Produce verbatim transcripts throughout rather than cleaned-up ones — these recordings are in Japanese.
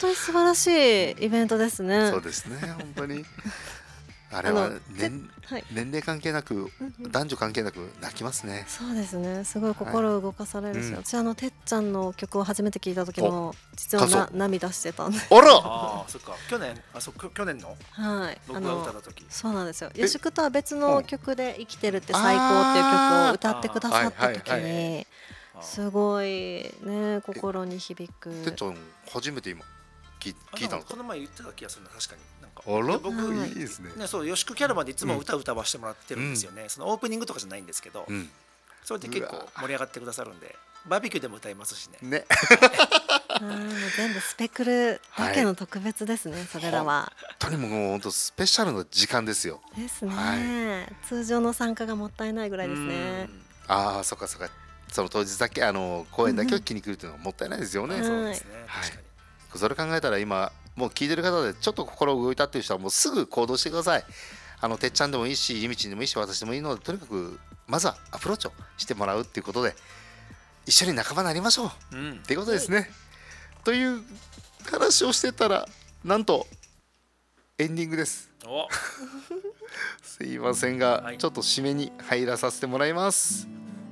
当に素晴らしいイベントですね。 そうですね、本当にあれは 年,、はい、年齢関係なく、うんうん、男女関係なく泣きますね。 そうですね、すごい心動かされるし、はい、私あのてっちゃんの曲を初めて聞いた時も実はな涙してたんで。 あらあ、そっか、去年あそ去年のはい僕が歌った時、 そうなんですよ。よしくとは別の曲で生きてるって最高っていう曲を歌ってくださった時にすごいね心に響く。 てっちゃん初めて今聞いたのか。 この前言ってた気がするな、確かに。なんかあら、 僕いいですね。 ね、そうよしくキャラバンでいつも歌歌わせてもらってるんですよね。うん、そのオープニングとかじゃないんですけど、うん、それで結構盛り上がってくださるんで、バーベキューでも歌いますしね。 ね。 あもう全部スペクルだけの特別ですね、はい、それらは。 本当にもう本当スペシャルな時間ですよ。 ですね、はい、通常の参加がもったいないぐらいですね。 ああ、そっかそっか。その当日だけあの公演だけを聞きに来るっていうのはもったいないですよね。 そうですね。 はい。それ考えたら今もう聞いてる方でちょっと心動いたっていう人はもうすぐ行動してください。あのてっちゃんでもいいし、ゆみちんでもいいし、私でもいいので、とにかくまずはアプローチをしてもらうっていうことで一緒に仲間になりましょう、うん、っていうことですね。うん、という話をしてたらなんとエンディングです。 おすいませんが、はい、ちょっと締めに入らさせてもらいます。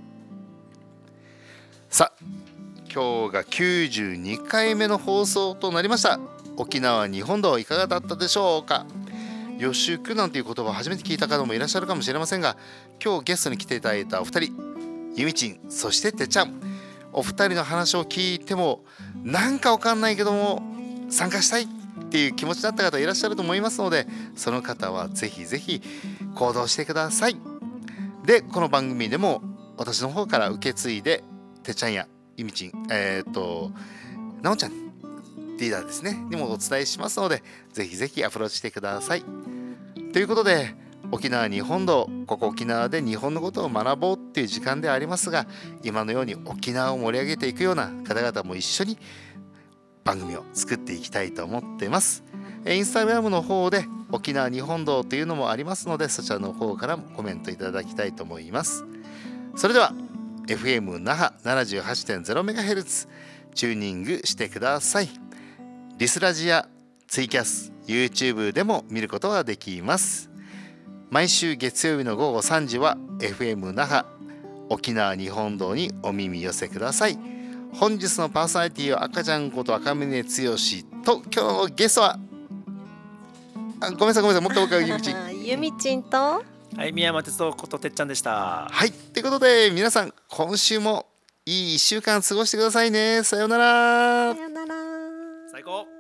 さあ今日がきゅうじゅうにかいめの放送となりました。沖縄日本道いかがだったでしょうか。予習なんていう言葉を初めて聞いた方もいらっしゃるかもしれませんが、今日ゲストに来ていただいたお二人、ゆみちんそしててっちゃん、お二人の話を聞いてもなんかわかんないけども参加したいっていう気持ちだった方いらっしゃると思いますので、その方はぜひぜひ行動してください。でこの番組でも私の方から受け継いでてっちゃんやゆみちん、えー、っとなおちゃんリーダーですねにもお伝えしますので、ぜひぜひアプローチしてください。ということで沖縄日本道、ここ沖縄で日本のことを学ぼうっていう時間でありますが、今のように沖縄を盛り上げていくような方々も一緒に番組を作っていきたいと思っています。インスタグラムの方で沖縄日本道というのもありますので、そちらの方からもコメントいただきたいと思います。それでは エフエム 那覇 ななじゅうはちてんゼロメガヘルツ チューニングしてください。リスラジやツイキャス、YouTube でも見ることができます。毎週月曜日のごごさんじは エフエム 那覇沖縄日本道にお耳寄せください。本日のパーソナリティは赤ちゃんこと赤嶺剛と、今日のゲストはあごめんなさいごめんなさいもう一回もう一回ゆみちんゆみちんとはい宮山哲夫ことてっちゃんでした。 はい、ということで皆さん今週もいいいっしゅうかん過ごしてくださいね。さようなら。 さようなら。 最高。